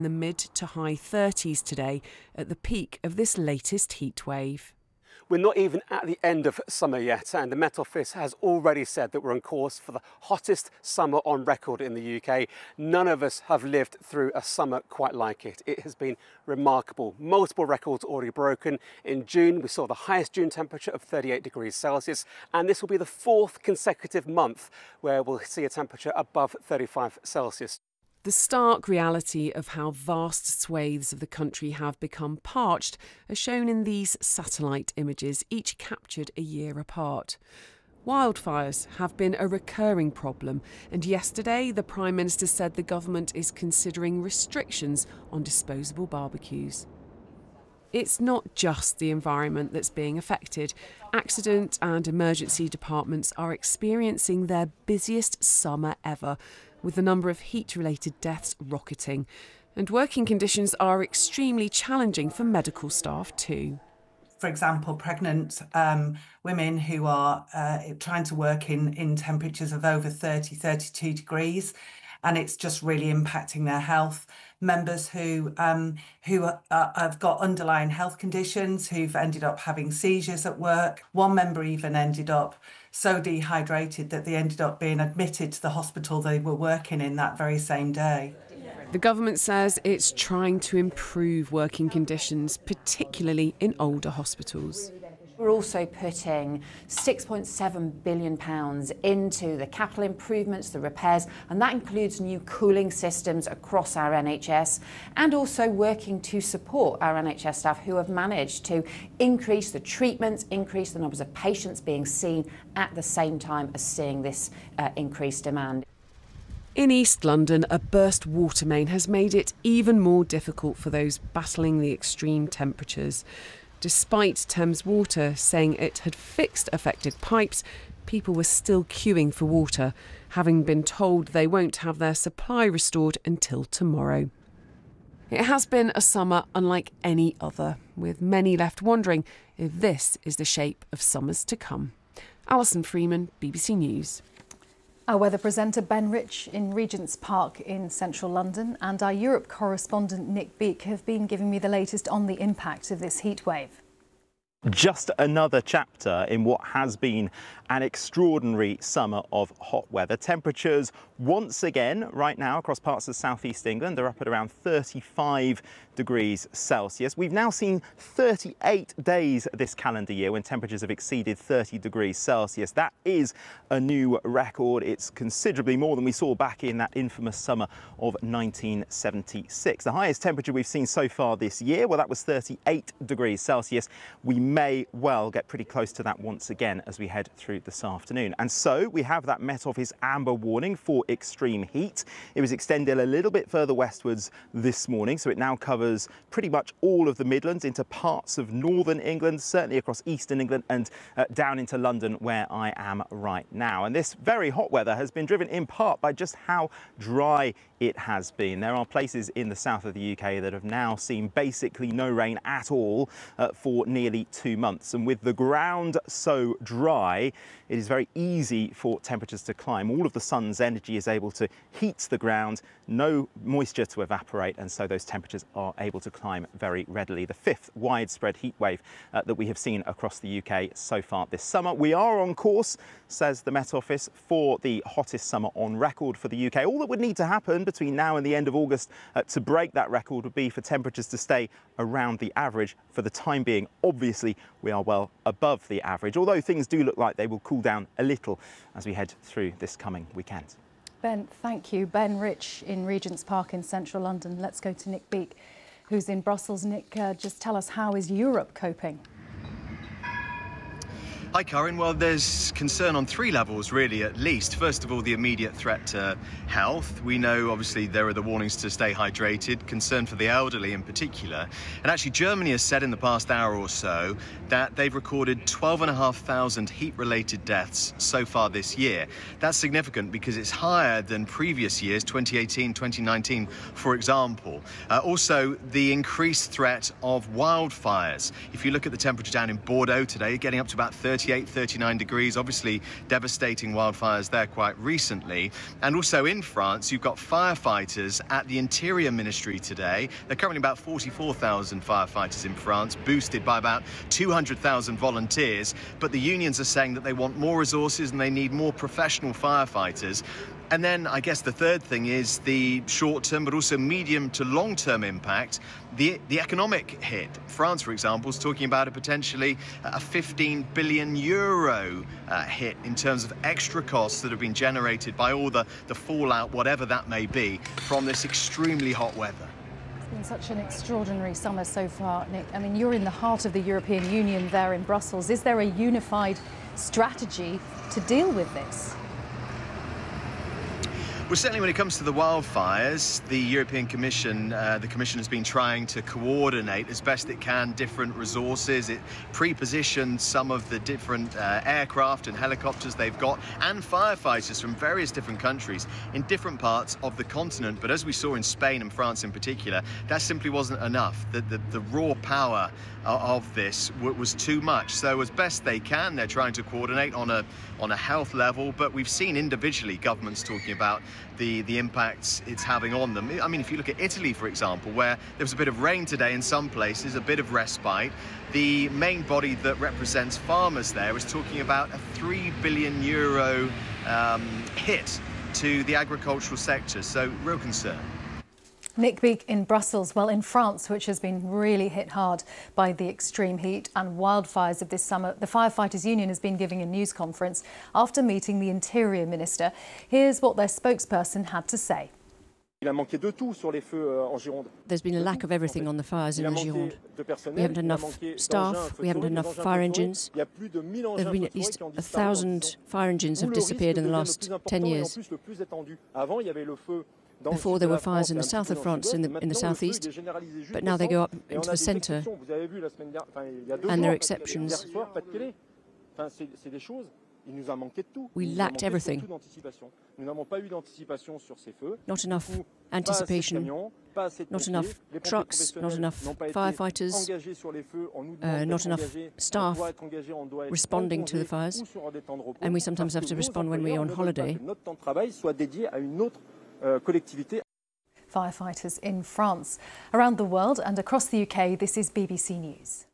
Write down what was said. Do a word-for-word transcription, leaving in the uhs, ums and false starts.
in the mid to high thirties today at the peak of this latest heat wave. We're not even at the end of summer yet, and the Met Office has already said that we're on course for the hottest summer on record in the U K. None of us have lived through a summer quite like it. It has been remarkable. Multiple records already broken. In June, we saw the highest June temperature of thirty-eight degrees Celsius, and this will be the fourth consecutive month where we'll see a temperature above thirty-five Celsius. The stark reality of how vast swathes of the country have become parched are shown in these satellite images, each captured a year apart. Wildfires have been a recurring problem, and yesterday the Prime Minister said the government is considering restrictions on disposable barbecues. It's not just the environment that's being affected. Accident and emergency departments are experiencing their busiest summer ever, with the number of heat-related deaths rocketing. And working conditions are extremely challenging for medical staff too. For example, pregnant um, women who are uh, trying to work in, in temperatures of over thirty, thirty-two degrees, and it's just really impacting their health. Members who um, who are, uh, have got underlying health conditions, who've ended up having seizures at work. One member even ended up so dehydrated that they ended up being admitted to the hospital they were working in that very same day. The government says it's trying to improve working conditions, particularly in older hospitals. We're also putting six point seven billion pounds into the capital improvements, the repairs, and that includes new cooling systems across our N H S, and also working to support our N H S staff who have managed to increase the treatments, increase the numbers of patients being seen at the same time as seeing this uh, increased demand. In East London, a burst water main has made it even more difficult for those battling the extreme temperatures. Despite Thames Water saying it had fixed affected pipes, people were still queuing for water, having been told they won't have their supply restored until tomorrow. It has been a summer unlike any other, with many left wondering if this is the shape of summers to come. Alison Freeman, B B C News. Our weather presenter Ben Rich in Regent's Park in central London and our Europe correspondent Nick Beake have been giving me the latest on the impact of this heat wave. Just another chapter in what has been an extraordinary summer of hot weather. Temperatures once again right now across parts of southeast England are up at around thirty-five degrees Celsius. We've now seen thirty-eight days this calendar year when temperatures have exceeded thirty degrees Celsius. That is a new record. It's considerably more than we saw back in that infamous summer of nineteen seventy-six. The highest temperature we've seen so far this year, well, that was thirty-eight degrees Celsius. We may well get pretty close to that once again as we head through this afternoon. And so we have that Met Office amber warning for extreme heat. It was extended a little bit further westwards this morning, so it now covers pretty much all of the Midlands into parts of northern England, certainly across eastern England and uh, down into London where I am right now. And this very hot weather has been driven in part by just how dry it has been. There are places in the south of the U K that have now seen basically no rain at all uh, for nearly two months. And with the ground so dry, it is very easy for temperatures to climb. All of the sun's energy is able to heat the ground, no moisture to evaporate, and so those temperatures are able to climb very readily. The fifth widespread heat wave uh, that we have seen across the U K so far this summer. We are on course, says the Met Office, for the hottest summer on record for the U K. All that would need to happen between now and the end of August uh, to break that record would be for temperatures to stay around the average. For the time being, obviously, we are well above the average, although things do look like they will cool down a little as we head through this coming weekend. Ben, thank you. Ben Rich in Regent's Park in central London. Let's go to Nick Beake, who's in Brussels. Nick, uh, just tell us, how is Europe coping? Hi, Karen. Well, there's concern on three levels, really, at least. First of all, the immediate threat to health. We know, obviously, there are the warnings to stay hydrated, concern for the elderly in particular. And actually, Germany has said in the past hour or so that they've recorded twelve and a half thousand heat-related deaths so far this year. That's significant because it's higher than previous years, twenty eighteen, twenty nineteen, for example. Uh, also, the increased threat of wildfires. If you look at the temperature down in Bordeaux today, getting up to about thirty thirty-eight, thirty-nine degrees, obviously devastating wildfires there quite recently. And also in France, you've got firefighters at the Interior Ministry today. There are currently about forty-four thousand firefighters in France, boosted by about two hundred thousand volunteers. But the unions are saying that they want more resources and they need more professional firefighters. And then I guess the third thing is the short-term but also medium to long-term impact, the, the economic hit. France, for example, is talking about a potentially a fifteen billion euro uh, hit in terms of extra costs that have been generated by all the, the fallout, whatever that may be, from this extremely hot weather. It's been such an extraordinary summer so far, Nick. I mean, you're in the heart of the European Union there in Brussels. Is there a unified strategy to deal with this? Well, certainly when it comes to the wildfires, the European Commission, uh, the Commission has been trying to coordinate as best it can different resources. It pre-positioned some of the different uh, aircraft and helicopters they've got and firefighters from various different countries in different parts of the continent. But as we saw in Spain and France in particular, that simply wasn't enough. The, the, the raw power of this was too much. So as best they can, they're trying to coordinate on a, on a health level. But we've seen individually governments talking about the, the impacts it's having on them. I mean, if you look at Italy, for example, where there was a bit of rain today in some places, a bit of respite, the main body that represents farmers there is talking about a three billion euro um, hit to the agricultural sector. So real concern. Nick Beake in Brussels. Well, in France, which has been really hit hard by the extreme heat and wildfires of this summer, the Firefighters Union has been giving a news conference after meeting the Interior Minister. Here's what their spokesperson had to say. There's been a lack of everything on the fires in Gironde. We haven't enough staff, we haven't enough fire engines. There have been at least a thousand fire engines have disappeared in the last ten years. Before there were fires in the south of France, in the, in the southeast, but now they go up into the centre, and there are exceptions. We lacked everything. Not enough anticipation, not enough trucks, not enough firefighters, uh, not enough staff responding to the fires, and we sometimes have to respond when we're on holiday. Firefighters in France. Around the world and across the U K, this is B B C News.